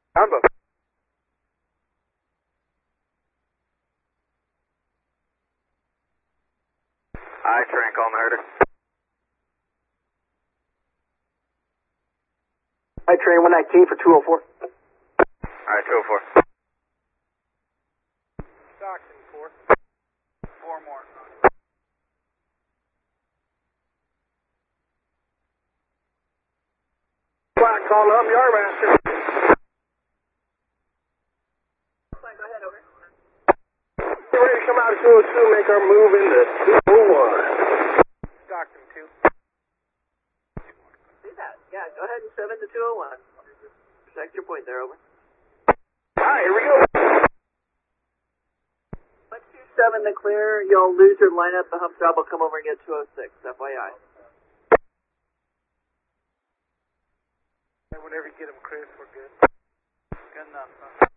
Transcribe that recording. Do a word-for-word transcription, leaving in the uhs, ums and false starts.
Combo. Aye, train calling the herder. Aye, train one nineteen for two oh four. Alright, two oh four. Stockton, four. Four more. Black, calling up Yardmaster. Go ahead, over. Get ready to come out of two oh two, make our move into two oh one. Stockton, two. See that? Yeah, go ahead and shove into two oh one. Protect your point there, over. Alright, here we go. Once you shove in the clear, you'll lose your lineup. The hump job will come over and get two oh six, F Y I. And whenever you get them, Chris, we're good. Good enough, huh?